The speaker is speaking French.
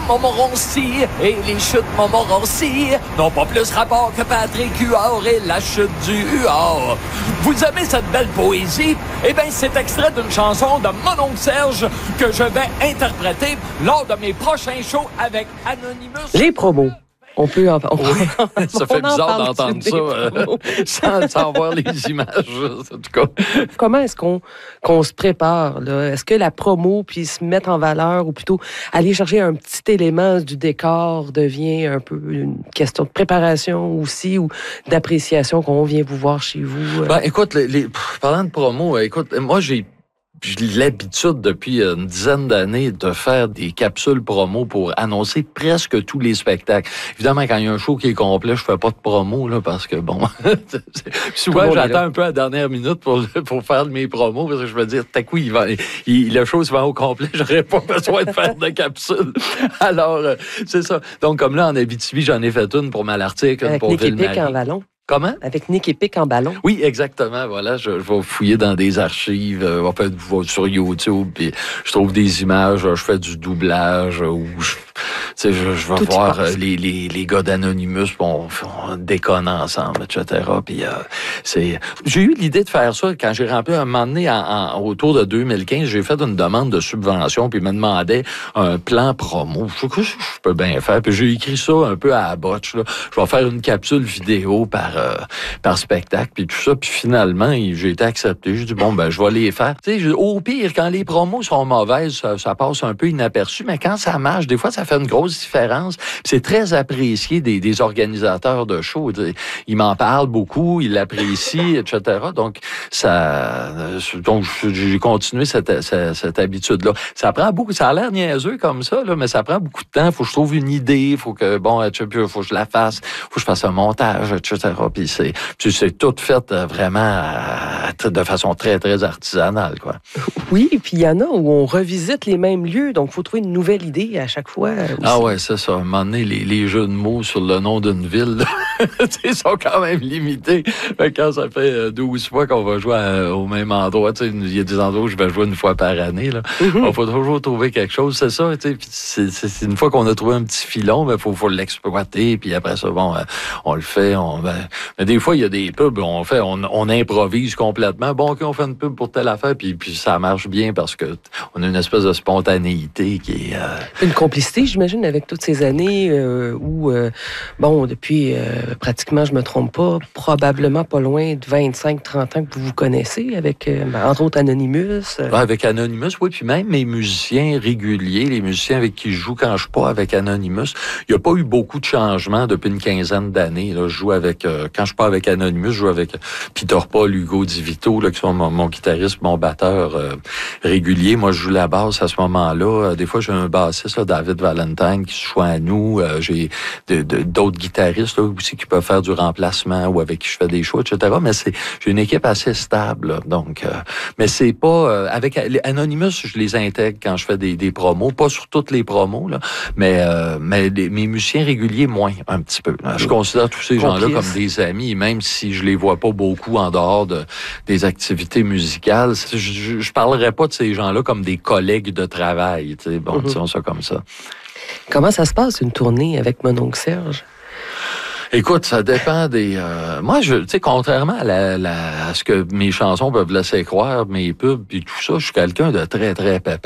Montmorency et les chutes Montmorency n'ont pas plus rapport que Patrick Huard et la chute du Huard. Vous aimez cette belle poésie? Eh bien, c'est extrait d'une chanson de mon oncle Serge que je vais interpréter lors de mes prochains shows avec Anonymous. Les promos. On peut en oui, ça fait bizarre d'entendre ça sans voir les images, en tout cas. Comment est-ce qu'on se prépare, là? Est-ce que la promo puis se mettre en valeur ou plutôt aller chercher un petit élément du décor devient un peu une question de préparation aussi ou d'appréciation qu'on vient vous voir chez vous? Ben, écoute, parlant de promo, écoute, moi, j'ai l'habitude depuis une dizaine d'années de faire des capsules promo pour annoncer presque tous les spectacles. Évidemment, quand il y a un show qui est complet, je fais pas de promo, là, parce que bon, souvent, j'attends un peu à la dernière minute pour faire mes promos, parce que je me dis, t'as coup, le show se vend au complet, j'aurais pas besoin de faire de capsules. Alors, c'est ça. Donc, comme là, en Abitibi, j'en ai fait une pour Malartic, une pour Ville-Marie. Avec en ballon. Comment? Avec Nick Epic en ballon. Oui, exactement. Voilà, je vais fouiller dans des archives, sur YouTube, puis je trouve des images, je fais du doublage, ou je vais voir les gars d'Anonymous, on déconne ensemble, etc. Puis j'ai eu l'idée de faire ça quand j'ai rempli un moment donné, autour de 2015, j'ai fait une demande de subvention, puis ils me demandaient un plan promo. Je sais que je peux bien faire, puis j'ai écrit ça un peu à la botche, là. Je vais faire une capsule vidéo par spectacle, puis tout ça. Puis finalement, j'ai été accepté. J'ai dit, bon, ben je vais les faire. Tu sais, au pire, quand les promos sont mauvaises, ça passe un peu inaperçu, mais quand ça marche, des fois, ça fait une grosse différence. Puis c'est très apprécié des organisateurs de shows. Ils m'en parlent beaucoup, ils l'apprécient, etc. Donc, j'ai continué cette habitude-là. Ça prend beaucoup, ça a l'air niaiseux comme ça, là, mais ça prend beaucoup de temps. Il faut que je trouve une idée, faut que je la fasse, faut que je fasse un montage, etc. Puis c'est tout fait vraiment de façon très, très artisanale, quoi. Oui, puis il y en a où on revisite les mêmes lieux, donc il faut trouver une nouvelle idée à chaque fois aussi. Ah ouais, c'est ça. À un moment donné, les jeux de mots sur le nom d'une ville, ils sont quand même limités. Quand ça fait 12 fois qu'on va jouer au même endroit, il y a des endroits où je vais jouer une fois par année, là. Il faut toujours trouver quelque chose, c'est ça. C'est une fois qu'on a trouvé un petit filon, il faut l'exploiter, puis après ça, bon, on le fait. Mais des fois, il y a des pubs, on improvise complètement. Bon, OK, on fait une pub pour telle affaire, puis ça marche bien parce que on a une espèce de spontanéité qui est... Une complicité, j'imagine, avec toutes ces années où, depuis pratiquement, je me trompe pas, probablement pas loin de 25-30 ans que vous vous connaissez avec, entre autres, Anonymous. Avec Anonymous, oui, puis même mes musiciens réguliers, les musiciens avec qui je joue quand je suis pas avec Anonymous, il n'y a pas eu beaucoup de changements depuis une quinzaine d'années. Là, je joue avec, quand je suis pas avec Anonymous, je joue avec Peter Paul, Hugo Di Vito, là, qui sont mon guitariste, mon batteur régulier. Moi, je joue la basse à ce moment-là. Des fois, j'ai un bassiste, là, David Valentine, qui se joint à nous. J'ai d'autres guitaristes là, aussi qui peuvent faire du remplacement ou avec qui je fais des shows, etc. Mais j'ai une équipe assez stable. Là, donc, mais c'est pas... avec Anonymous, je les intègre quand je fais des promos. Pas sur toutes les promos, là, mais mes musiciens réguliers, moins, un petit peu. Je considère tous ces gens-là comme des amis, même si je les vois pas beaucoup en dehors des activités musicales. Je parlerais pas de ces gens-là comme des collègues de travail. Bon, disons ça comme ça. Comment ça se passe, une tournée avec mon oncle Serge? Écoute, ça dépend des... moi, tu sais, contrairement à ce que mes chansons peuvent laisser croire, mes pubs et tout ça, je suis quelqu'un de très, très pépère.